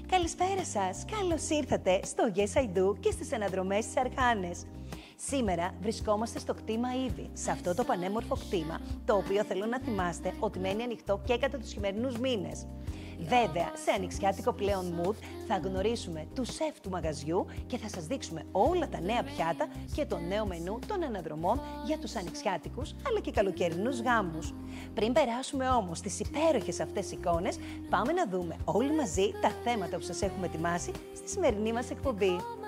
Καλησπέρα σας! Καλώς ήρθατε στο Yes I Do και στις αναδρομές της Αρχάνες. Σήμερα βρισκόμαστε στο κτήμα Ήβη, σε αυτό το πανέμορφο κτήμα, το οποίο θέλω να θυμάστε ότι μένει ανοιχτό και κατά τους χειμερινούς μήνες. Βέβαια, σε ανοιξιάτικο πλέον mood θα γνωρίσουμε του σεφ του μαγαζιού και θα σας δείξουμε όλα τα νέα πιάτα και το νέο μενού των αναδρομών για τους ανοιξιάτικους αλλά και καλοκαιρινούς γάμους. Πριν περάσουμε όμως στις υπέροχες αυτές εικόνες, πάμε να δούμε όλοι μαζί τα θέματα που σας έχουμε ετοιμάσει στη σημερινή μας εκπομπή.